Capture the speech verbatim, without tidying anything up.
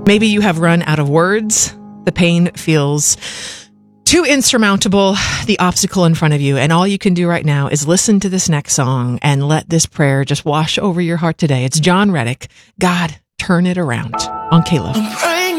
Maybe you have run out of words. The pain feels too insurmountable, the obstacle in front of you. And all you can do right now is listen to this next song and let this prayer just wash over your heart today. It's John Reddick, God, Turn It Around, on K-Love.